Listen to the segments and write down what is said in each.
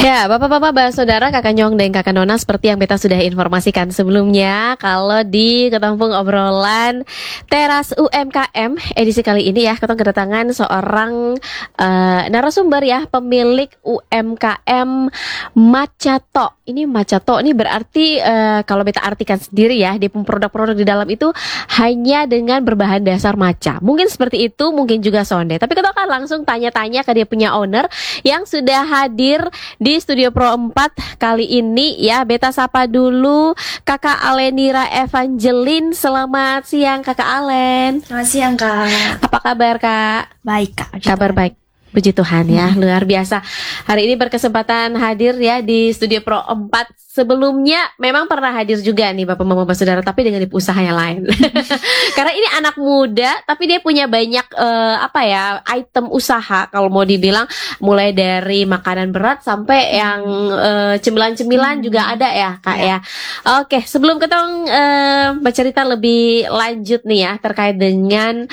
Ya, Bapak-bapak, saudara, Kakak Nyong dan Kakak Nona, seperti yang beta sudah informasikan sebelumnya, kalau di Ketampung Obrolan Teras UMKM edisi kali ini ya, kita kedatangan seorang narasumber ya, pemilik UMKM Macato. Ini Macato ini berarti kalau beta artikan sendiri ya, di produk-produk di dalam itu hanya dengan berbahan dasar maca. Mungkin seperti itu, mungkin juga sonde. Tapi kita akan langsung tanya-tanya ke dia punya owner yang sudah hadir di Studio Pro 4 kali ini ya. Beta sapa dulu Kakak Alenira Evangeline. Selamat siang Kakak Alen. Selamat siang Kak. Apa kabar Kak? Baik Kak. Kabar baik. Puji Tuhan ya, luar biasa. Hari ini berkesempatan hadir ya di Studio Pro 4. Sebelumnya memang pernah hadir juga nih Bapak-bapak saudara, tapi dengan usaha yang lain. Karena ini anak muda, tapi dia punya banyak item usaha kalau mau dibilang, mulai dari makanan berat sampai yang cemilan-cemilan juga ada ya Kak ya. Oke, sebelum kita bercerita lebih lanjut nih ya terkait dengan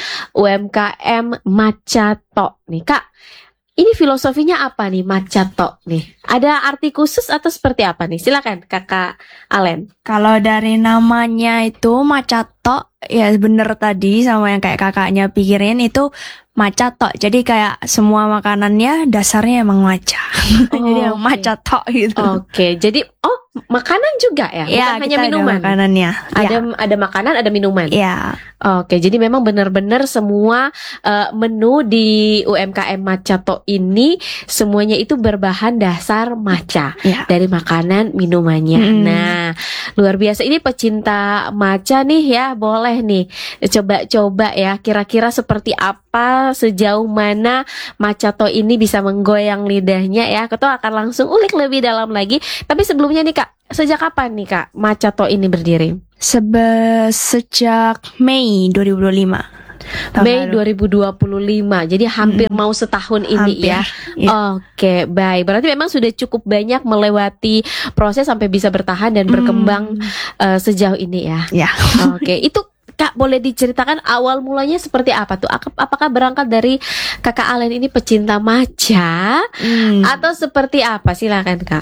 UMKM Macato nih Kak. Ini filosofinya apa nih Macato nih? Ada arti khusus atau seperti apa nih? Silakan Kakak Alen. Kalau dari namanya itu Macato, ya bener tadi sama yang kayak kakaknya pikirin itu Macato. Jadi kayak semua makanannya dasarnya emang maca. Jadi yang Macato gitu. Oke, jadi makanan juga ya? Bukan hanya minuman. Ada makanannya. Ada makanan, ada minuman. Iya. Oke, jadi memang benar-benar semua menu di UMKM Macato ini semuanya itu berbahan dasar maca dari makanan minumannya. Nah, luar biasa, ini pecinta maca nih ya, boleh nih coba-coba ya kira-kira seperti apa, sejauh mana Macato ini bisa menggoyang lidahnya ya. Kita akan langsung ulik lebih dalam lagi. Tapi sebelumnya nih Kak, sejak kapan nih Kak Macato ini berdiri? Sejak Mei 2025. Mei 2025. Jadi hampir mau setahun ini ya. Oke, baik. Berarti memang sudah cukup banyak melewati proses sampai bisa bertahan dan berkembang sejauh ini ya. Ya. Oke, itu Kak boleh diceritakan awal mulanya seperti apa tuh? Apakah berangkat dari Kakak Alen ini pecinta maca atau seperti apa? Silakan Kak.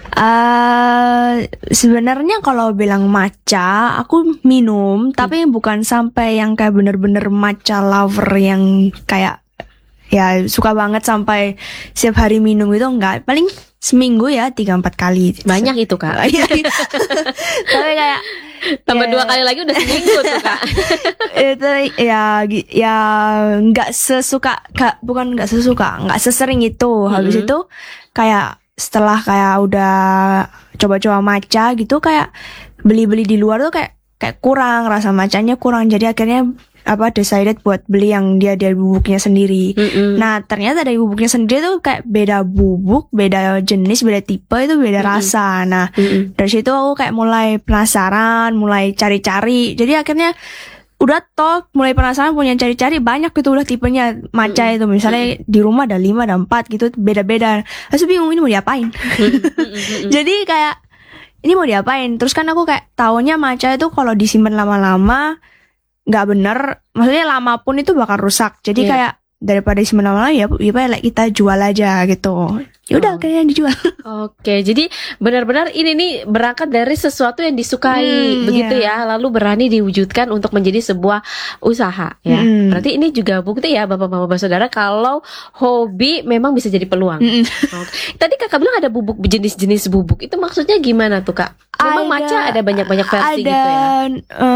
Sebenarnya kalau bilang matcha, aku minum, tapi bukan sampai yang kayak bener-bener matcha lover yang kayak ya suka banget sampai setiap hari minum itu enggak. Paling seminggu ya 3-4 kali. Banyak itu Kak. Tapi kayak tambah 2 kali lagi udah seminggu tuh Kak. Itu ya nggak sesuka, bukan nggak sesuka, nggak sesering itu. Habis itu kayak setelah kayak udah coba-coba maca gitu, kayak beli-beli di luar tuh kayak kurang, rasa macanya kurang. Jadi akhirnya decided buat beli yang dia dari bubuknya sendiri. Nah ternyata dari bubuknya sendiri tuh kayak beda bubuk, beda jenis, beda tipe, itu beda rasa. Nah dari situ aku kayak mulai penasaran, mulai cari-cari. Jadi akhirnya udah mulai penasaran, punya cari-cari banyak gitu udah tipenya maca itu. Misalnya di rumah ada 5, ada 4 gitu, beda-beda. Terus bingung ini mau diapain. Jadi kayak ini mau diapain. Terus kan aku kayak taunya maca itu kalau disimpan lama-lama nggak bener, maksudnya lama pun itu bakal rusak. Jadi kayak daripada disimpan lama-lama ya kita jual aja gitu. Yaudah kayaknya dijual. Oke, jadi benar-benar ini nih berangkat dari sesuatu yang disukai begitu ya, lalu berani diwujudkan untuk menjadi sebuah usaha ya. Berarti ini juga bukti ya Bapak-bapak saudara kalau hobi memang bisa jadi peluang. Tadi Kakak bilang ada bubuk, jenis-jenis bubuk. Itu maksudnya gimana tuh Kak? Memang maca ada banyak-banyak versi gitu ya.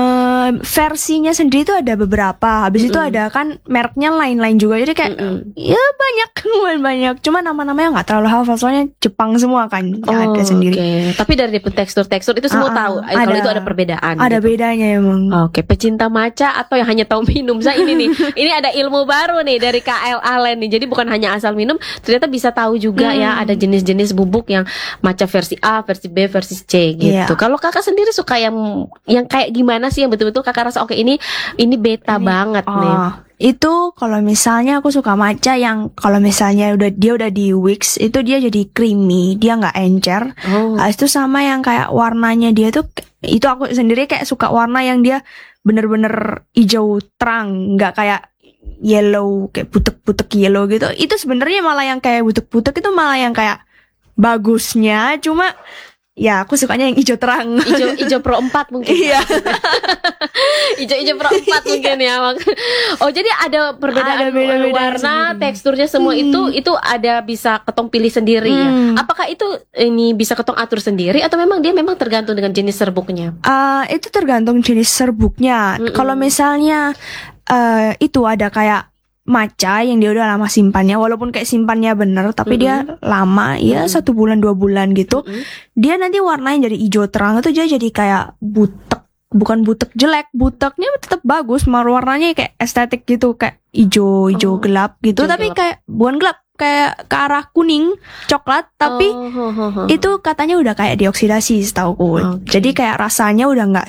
Versinya sendiri tuh ada beberapa. Habis itu ada kan mereknya lain-lain juga. Jadi kayak ya banyak. Cuma nama-namanya nggak terlalu hafal, soalnya Jepang semua kan ada sendiri. Tapi dari tekstur-tekstur itu semua tahu. Kalau itu ada perbedaan. Ada gitu. Bedanya emang. Oke, pecinta maca atau yang hanya tahu minum. Saya ini nih, ini ada ilmu baru nih dari Kak Alen nih. Jadi bukan hanya asal minum, ternyata bisa tahu juga ya ada jenis-jenis bubuk yang maca versi A, versi B, versi C gitu. Kalau Kakak sendiri suka yang kayak gimana sih, yang betul-betul Kakak rasa oke ini beta banget nih. Itu kalau misalnya aku suka maca yang kalau misalnya dia udah di Wix itu dia jadi creamy, dia nggak encer. Itu sama yang kayak warnanya dia tuh, itu aku sendiri kayak suka warna yang dia bener-bener hijau terang, nggak kayak yellow, kayak butek-butek yellow gitu. Itu sebenarnya malah yang kayak butek-butek itu malah yang kayak bagusnya, cuma ya aku sukanya yang hijau terang. Ijo Pro 4 mungkin. Iya. Ijo Pro 4 mungkin ya. Oh, jadi ada perbedaan Ada beda-beda warna, sendiri. teksturnya semua itu ada bisa ketong pilih sendiri ya. Apakah itu ini bisa ketong atur sendiri atau memang dia memang tergantung dengan jenis serbuknya? Itu tergantung jenis serbuknya. Kalau misalnya itu ada kayak matcha yang dia udah lama simpannya, walaupun kayak simpannya bener tapi dia lama ya 1 bulan 2 bulan gitu, dia nanti warnanya jadi hijau terang, itu dia jadi kayak butek, bukan butek jelek, buteknya tetap bagus, warnanya kayak estetik gitu, kayak hijau gelap gitu, hijau tapi gelap. kayak bukan gelap, kayak ke arah kuning coklat, tapi itu katanya udah kayak dioksidasi setauku. Jadi kayak rasanya udah nggak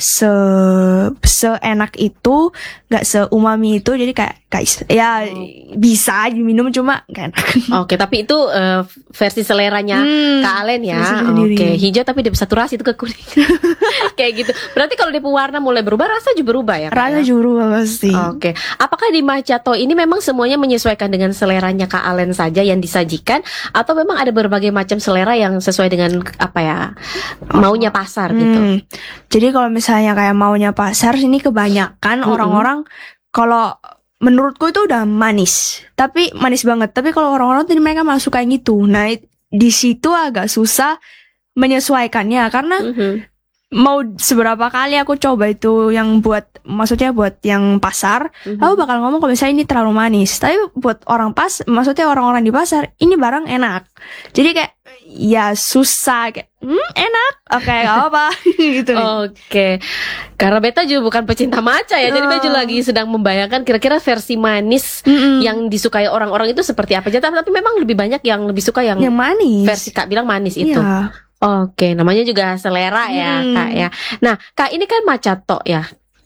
seenak itu, nggak seumami itu. Jadi kayak guys, ya bisa diminum cuma nggak enak. Oke, tapi itu versi seleranya Kak Alen ya. versi sendiri. Oke, hijau tapi dia saturasi itu ke kuning. Kayak gitu. Berarti kalau dia warna mulai berubah, rasa juga berubah ya, Kak, Rasa ya? juru pasti. Oke, apakah di Macato ini memang semuanya menyesuaikan dengan seleranya Kak Alen saja yang disajikan, atau memang ada berbagai macam selera yang sesuai dengan apa ya maunya pasar gitu? Jadi kalau misalnya kayak maunya pasar, sini kebanyakan orang-orang kalau menurutku itu udah manis, tapi manis banget. Tapi kalau orang-orang tadi mereka malah suka yang gitu. Nah, di situ agak susah menyesuaikannya karena mau seberapa kali aku coba itu yang maksudnya buat yang pasar, aku bakal ngomong kalau misalnya ini terlalu manis. Tapi buat maksudnya orang-orang di pasar, ini barang enak. Jadi kayak ya susah kayak enak, oke, gak apa gitu. Oke, karena beta juga bukan pecinta matcha ya, jadi beta juga lagi sedang membayangkan kira-kira versi manis yang disukai orang-orang itu seperti apa. Tapi memang lebih banyak yang lebih suka yang manis. versi Kak bilang manis itu. Iya. Oke, namanya juga selera ya Kak ya. Nah Kak, ini kan Macato ya.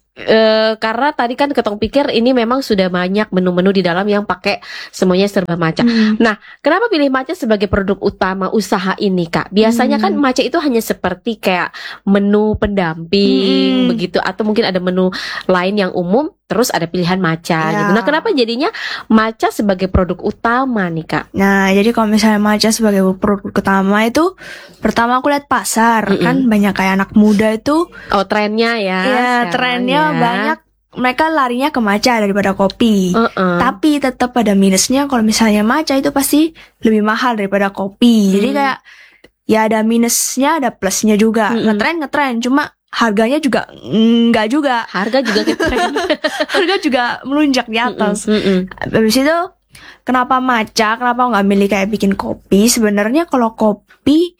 Karena tadi kan ketong pikir ini memang sudah banyak menu-menu di dalam yang pakai semuanya serba matcha. Nah, kenapa pilih matcha sebagai produk utama usaha ini, Kak? Biasanya kan matcha itu hanya seperti kayak menu pendamping begitu, atau mungkin ada menu lain yang umum, terus ada pilihan matcha gitu. Nah, kenapa jadinya matcha sebagai produk utama nih, Kak? Nah, jadi kalau misalnya matcha sebagai produk utama itu, pertama aku lihat pasar, kan banyak kayak anak muda itu. Oh, trennya ya. Iya, trennya banyak mereka larinya ke matcha daripada kopi. Tapi tetap ada minusnya, kalau misalnya matcha itu pasti lebih mahal daripada kopi. Jadi kayak ya ada minusnya, ada plusnya juga. Ngetren, cuma harganya juga enggak juga. Harga juga ngetren. Harga juga melunjak di atas. Habis itu kenapa matcha? Kenapa nggak milih kayak bikin kopi? Sebenarnya kalau kopi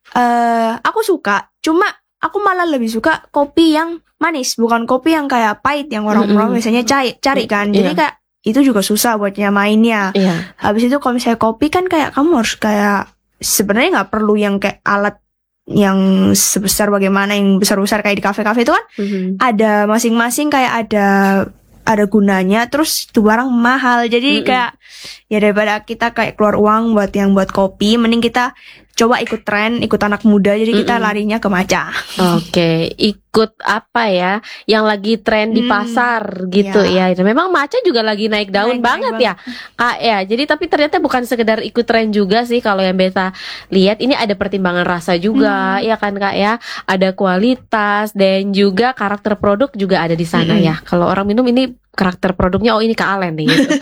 aku suka, cuma aku malah lebih suka kopi yang manis, bukan kopi yang kayak pahit yang orang-orang biasanya cari kan. Jadi kayak itu juga susah buat nyamainnya. Habis itu kalau misalnya kopi kan kayak kamu harus kayak sebenarnya nggak perlu yang kayak alat yang sebesar bagaimana yang besar-besar kayak di kafe-kafe itu kan ada masing-masing kayak ada gunanya, terus itu barang mahal. Jadi kayak ya daripada kita kayak keluar uang buat kopi, mending kita coba ikut tren, ikut anak muda, jadi kita larinya ke matcha. Oke, ikut apa ya yang lagi tren di pasar gitu ya. Itu memang matcha juga lagi naik daun banget ya, Kak ya. Jadi tapi ternyata bukan sekedar ikut tren juga sih kalau yang beta lihat, ini ada pertimbangan rasa juga ya kan Kak ya. Ada kualitas dan juga karakter produk juga ada di sana ya. Kalau orang minum ini karakter produknya, oh ini Kak Alen nih gitu.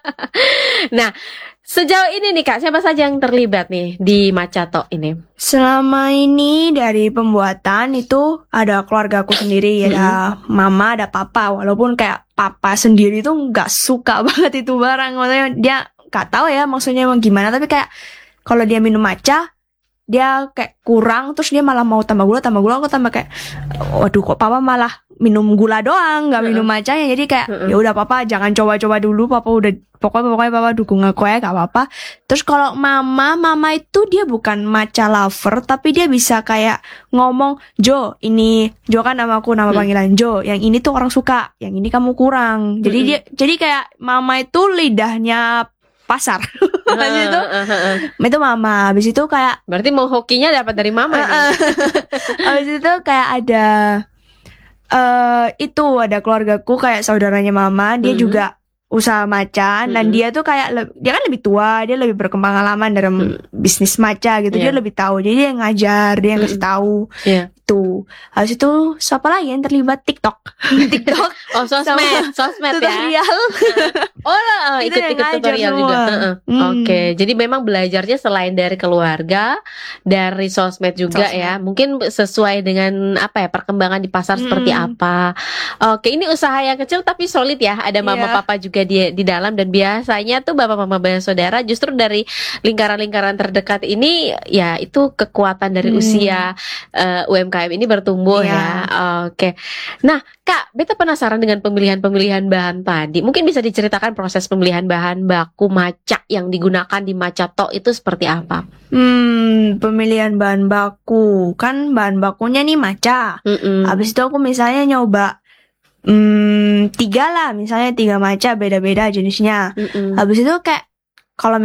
Nah, sejauh ini nih Kak, siapa saja yang terlibat nih di Macato ini? Selama ini dari pembuatan itu ada keluarga aku sendiri, ada mama, ada papa. Walaupun kayak papa sendiri tuh nggak suka banget itu barang, maksudnya dia nggak tahu ya maksudnya emang gimana. Tapi kayak kalau dia minum matcha, dia kayak kurang, terus dia malah mau tambah gula. Aku tambah kayak, waduh kok papa malah minum gula doang, nggak minum matchanya. Jadi kayak ya udah papa jangan coba-coba dulu, papa udah pokoknya papa dukung aku ya, gak apa-apa. Terus kalau mama itu dia bukan matcha lover, tapi dia bisa kayak ngomong, Jo kan nama panggilan Jo, yang ini tuh orang suka, yang ini kamu kurang. Jadi kayak mama itu lidahnya pasar. Itu mama. Habis itu kayak berarti mau hokinya dapat dari mama. Habis itu kayak ada itu ada keluargaku kayak saudaranya mama, dia juga usaha matcha dan dia tuh kayak dia kan lebih tua, dia lebih berpengalaman dalam bisnis matcha gitu. Dia lebih tahu. Jadi dia ngajar, dia yang kasih tahu. Tuh. Habis itu siapa lagi yang terlibat? TikTok. TikTok. Oh, sosmed ya. Tutorial. Ikut tutorial juga. Oke, jadi memang belajarnya selain dari keluarga, dari sosmed juga ya. Mungkin sesuai dengan apa ya, perkembangan di pasar seperti apa. Oke, ini usaha yang kecil tapi solid ya. Ada mama papa juga di dalam, dan biasanya tuh bapak mama saudara justru dari lingkaran-lingkaran terdekat ini ya, itu kekuatan dari usia UMKM ini bertumbuh ya. Oke. Nah, Kak, beta penasaran dengan pemilihan bahan tadi. Mungkin bisa diceritakan proses pemilihan bahan baku matcha yang digunakan di Matcha Talk itu seperti apa? Pemilihan bahan baku. Kan bahan bakunya nih matcha. Habis itu aku misalnya nyoba 3 lah, misalnya 3 matcha beda-beda jenisnya. Habis itu kayak kalau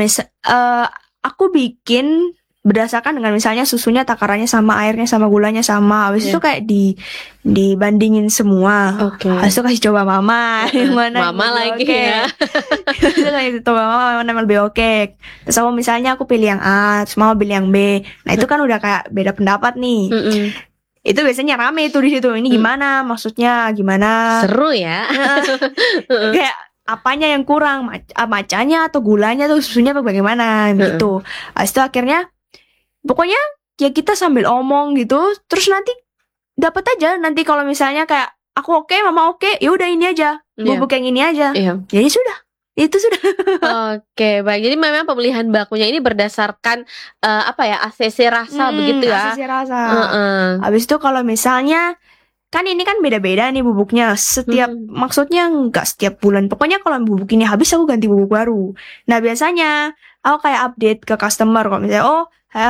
aku bikin berdasarkan dengan misalnya susunya takarannya sama, airnya sama, gulanya sama. Habis itu kayak dibandingin semua. Habis itu kasih coba mama yang mana mama lagi ya. Habis itu kasih coba mama mana yang lebih oke. Terus aku misalnya aku pilih yang A, terus mama pilih yang B. Nah itu kan udah kayak beda pendapat nih. Itu biasanya rame tuh di situ. Ini gimana? Maksudnya gimana? Seru ya. Kayak apanya yang kurang? Matchanya atau gulanya tuh, susunya bagaimana gitu. Habis itu akhirnya pokoknya ya kita sambil omong gitu, terus nanti dapat aja. Nanti kalau misalnya kayak aku oke, mama oke, ya udah ini aja, bubuk yang ini aja. Jadi sudah, itu sudah. Oke, baik. Jadi memang pemilihan bakunya ini berdasarkan apa ya, ACC rasa begitu ya. ACC rasa. Habis itu kalau misalnya kan ini kan beda-beda nih bubuknya. Setiap maksudnya nggak setiap bulan. Pokoknya kalau bubuk ini habis aku ganti bubuk baru. Nah biasanya aku kayak update ke customer kalau misalnya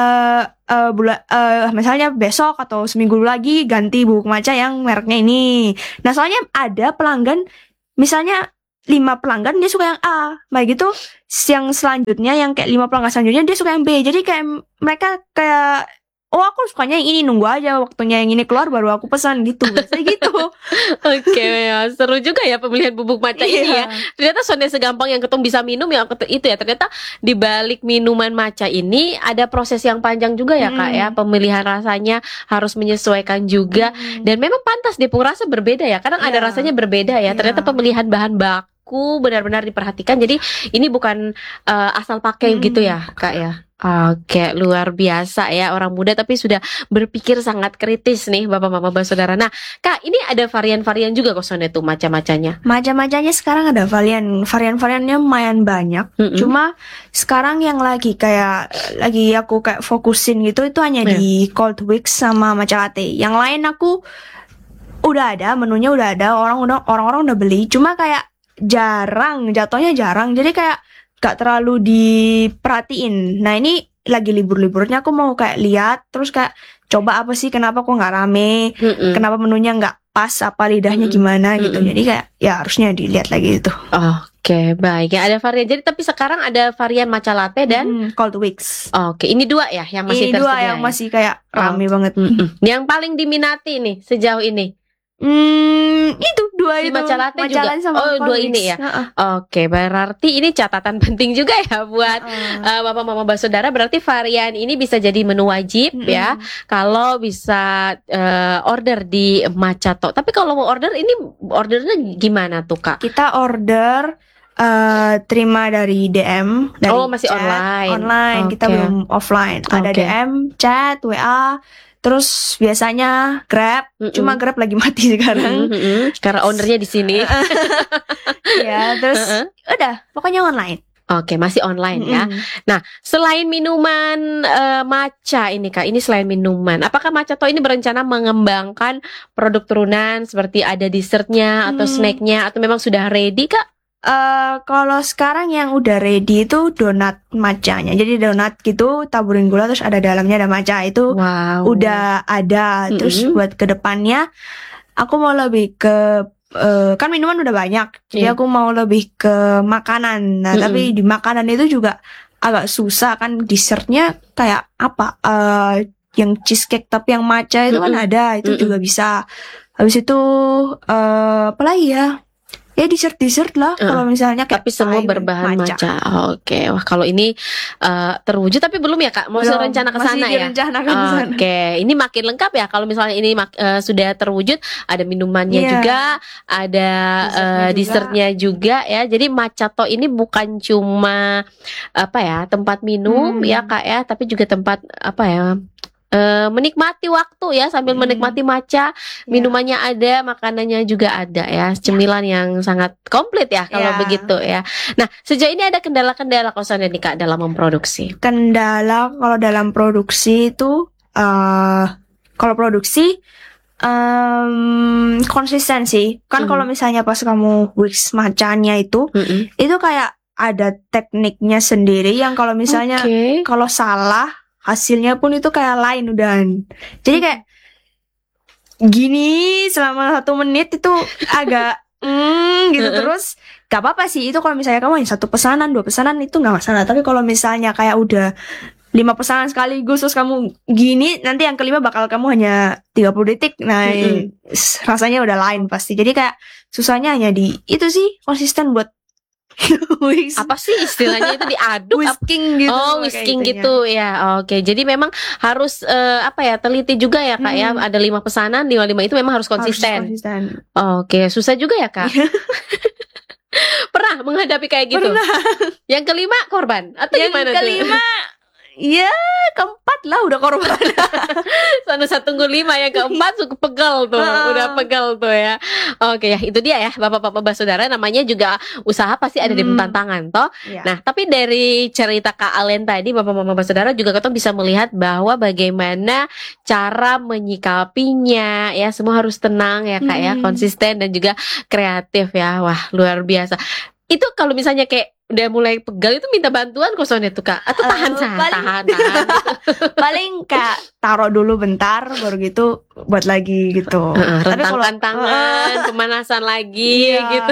misalnya besok atau seminggu lagi ganti bubuk matcha yang mereknya ini. Nah soalnya ada pelanggan misalnya 5 pelanggan dia suka yang A, baik gitu yang selanjutnya yang kayak 5 pelanggan selanjutnya dia suka yang B. Jadi kayak mereka kayak aku sukanya yang ini, nunggu aja waktunya yang ini keluar baru aku pesan gitu. Biasanya gitu. Oke, ya, seru juga ya pemilihan bubuk matcha ini ya. Ternyata soalnya segampang yang ketemu bisa minum ya itu ya. Ternyata di balik minuman matcha ini ada proses yang panjang juga ya Kak ya. Pemilihan rasanya harus menyesuaikan juga. Dan memang pantas Pung, rasa berbeda ya. Kadang ada rasanya berbeda ya. Ternyata pemilihan bahan baku benar-benar diperhatikan. Jadi ini bukan asal pakai gitu ya Kak ya. Oke, luar biasa ya, orang muda tapi sudah berpikir sangat kritis nih bapak mama saudara. Nah Kak, ini ada varian-varian juga kok soalnya tuh macam-macamnya. Macam-macamnya sekarang ada varian-variannya lumayan banyak. Cuma sekarang yang lagi aku kayak fokusin gitu itu hanya di Cold Wix sama matcha latte. Yang lain aku udah ada, menunya udah ada, orang-orang udah beli. Cuma kayak jatuhnya jarang. Jadi kayak gak terlalu diperhatiin. Nah ini lagi libur-liburnya aku mau kayak lihat, terus kayak coba apa sih, kenapa kok gak rame, kenapa menunya gak pas, apa lidahnya gimana gitu. Jadi kayak ya harusnya dilihat lagi itu. Oke, baik ya, ada varian. Jadi tapi sekarang ada varian matcha latte dan Cold Wix. Oke, ini 2 ya yang masih tersedia. Ini 2 yang masih kayak rame banget. Yang paling diminati nih sejauh ini? Itu 2 si itu matcha latte juga. sama 2 ini ya. Oke, berarti ini catatan penting juga ya buat bapak mama saudara. Berarti varian ini bisa jadi menu wajib ya kalau bisa order di Matcha Talk. Tapi kalau mau order ini ordernya gimana tuh Kak? Kita order terima dari DM, dari masih chat, online. Kita belum offline. Ada DM, chat, WA. Terus biasanya Grab, cuma Grab lagi mati sekarang. Karena ownernya di sini. Ya, terus udah, pokoknya online. Oke, masih online ya. Nah, selain minuman matcha ini Kak, ini selain minuman, apakah Matcha Talk ini berencana mengembangkan produk turunan seperti ada dessertnya atau snacknya, atau memang sudah ready Kak? Kalau sekarang yang udah ready itu donat matchanya. Jadi donat gitu taburin gula terus ada dalamnya ada matcha itu udah ada. Terus buat kedepannya aku mau lebih ke kan minuman udah banyak. Jadi aku mau lebih ke makanan. Nah, tapi di makanan itu juga agak susah kan, dessertnya kayak apa? Yang cheesecake tapi yang matcha itu kan ada, itu juga bisa. Habis itu apa lagi ya? Ya dessert lah kalau misalnya kayak Tapi semua pie, berbahan matcha. Oke, wah kalau ini terwujud tapi belum ya Kak? Masih Belum, rencana ke masih sana ya? direncanakan ke sana. Oke, ini makin lengkap ya kalau misalnya ini sudah terwujud, ada minumannya Iya. juga, ada dessertnya juga ya. Jadi Maccato ini bukan cuma apa ya, tempat minum ya Kak ya, tapi juga tempat apa ya? Menikmati waktu ya sambil menikmati matcha, minumannya ada, makanannya juga ada ya, cemilan yang sangat komplit ya kalau begitu ya. Nah, sejauh ini ada kendala-kendala kosannya nih Kak dalam memproduksi? Kendala kalau dalam produksi itu kalau produksi konsistensi kan. Kalau misalnya pas kamu whisk matchanya itu kayak ada tekniknya sendiri yang kalau misalnya kalau salah hasilnya pun itu kayak lain udahan. Jadi kayak gini selama 1 menit itu agak gitu. Terus gak apa-apa sih itu kalau misalnya kamu hanya 1 pesanan 2 pesanan itu gak masalah. Tapi kalau misalnya kayak udah 5 pesanan sekaligus terus kamu gini, nanti yang kelima bakal kamu hanya 30 detik. Nah rasanya udah lain pasti. Jadi kayak susahnya hanya di itu sih, konsisten buat apa sih istilahnya itu, diaduk whisking gitu. Whisking gitu ya. Oke, jadi memang harus apa ya, teliti juga ya Kak ya. Ada 5 pesanan, 5 itu memang harus konsisten. Oke, susah juga ya Kak. Pernah menghadapi kayak gitu? Pernah. Yang kelima korban atau gimana tuh? Yang kelima ya keempat lah udah korban. Sana 1 tunggu 5, yang keempat suka pegel tuh, udah pegel tuh ya. Oke ya, itu dia ya bapak-bapak saudara, namanya juga usaha pasti ada di tantangan toh. Nah, tapi dari cerita Kak Alen tadi, bapak-bapak saudara juga kita bisa melihat bahwa bagaimana cara menyikapinya ya, semua harus tenang ya Kak ya, konsisten dan juga kreatif ya. Wah, luar biasa. Itu kalau misalnya kayak udah mulai pegal itu minta bantuan kosonnya tuh Kak, atau tahan gitu. Paling Kak taruh dulu bentar baru gitu buat lagi gitu. Rentangkan tangan, pemanasan lagi gitu.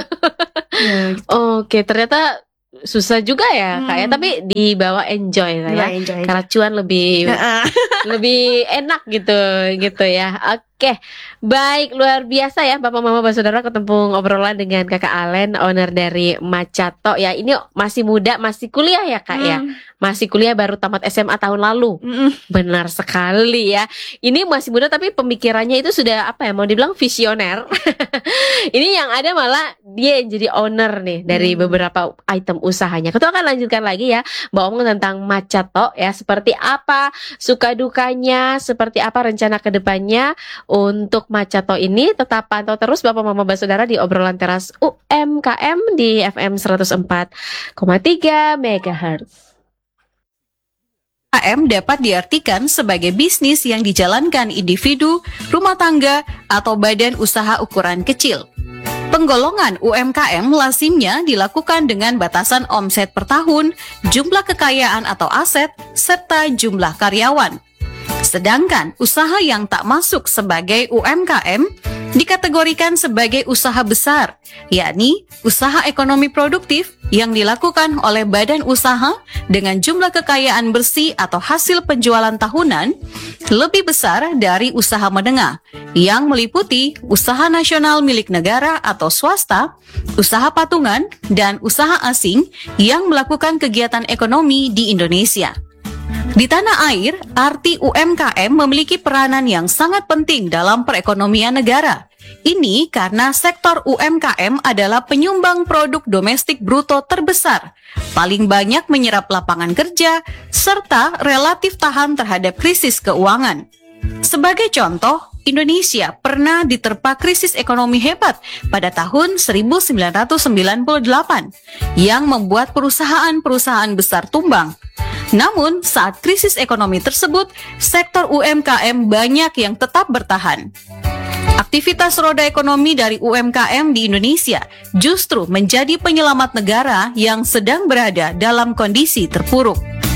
Oke, ternyata susah juga ya Kak ya, tapi dibawa enjoy lah ya. Karena cuan lebih lebih enak gitu ya. Oke, baik, luar biasa ya Bapak Mama Saudara, ketemu obrolan dengan Kakak Alen, owner dari Maccato ya. Ini masih muda, masih kuliah ya Kak ya. Masih kuliah, baru tamat SMA tahun lalu. Benar sekali ya. Ini masih muda tapi pemikirannya itu sudah apa ya, mau dibilang visioner. Ini yang ada malah dia yang jadi owner nih dari beberapa item usahanya. Kita akan lanjutkan lagi ya, ngomong tentang Maccato ya, seperti apa suka dukanya, seperti apa rencana kedepannya untuk Maccato ini. Tetap pantau terus Bapak Mama Saudara di obrolan teras UMKM di FM 104,3 MHz. UMKM dapat diartikan sebagai bisnis yang dijalankan individu, rumah tangga, atau badan usaha ukuran kecil. Penggolongan UMKM lazimnya dilakukan dengan batasan omset per tahun, jumlah kekayaan atau aset, serta jumlah karyawan. Sedangkan usaha yang tak masuk sebagai UMKM dikategorikan sebagai usaha besar, yakni usaha ekonomi produktif yang dilakukan oleh badan usaha dengan jumlah kekayaan bersih atau hasil penjualan tahunan lebih besar dari usaha menengah, yang meliputi usaha nasional milik negara atau swasta, usaha patungan, dan usaha asing yang melakukan kegiatan ekonomi di Indonesia. Di tanah air, arti UMKM memiliki peranan yang sangat penting dalam perekonomian negara. Ini karena sektor UMKM adalah penyumbang produk domestik bruto terbesar, paling banyak menyerap lapangan kerja, serta relatif tahan terhadap krisis keuangan. Sebagai contoh, Indonesia pernah diterpa krisis ekonomi hebat pada tahun 1998 yang membuat perusahaan-perusahaan besar tumbang. Namun, saat krisis ekonomi tersebut, sektor UMKM banyak yang tetap bertahan. Aktivitas roda ekonomi dari UMKM di Indonesia justru menjadi penyelamat negara yang sedang berada dalam kondisi terpuruk.